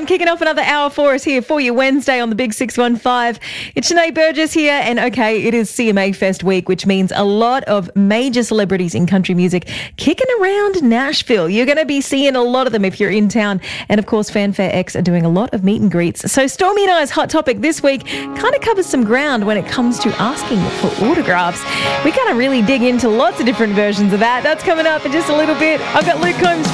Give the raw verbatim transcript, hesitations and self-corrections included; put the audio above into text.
John kicking off another hour for us here for you Wednesday on the Big six one five. It's Sinead Burgess here, and okay, it is C M A Fest week, which means a lot of major celebrities in country music kicking around Nashville. You're going to be seeing a lot of them if you're in town, and of course Fanfare X are doing a lot of meet and greets. So Stormy and I's hot topic this week kind of covers some ground when it comes to asking for autographs. We kind of really dig into lots of different versions of that. That's coming up in just a little bit. I've got Luke Combs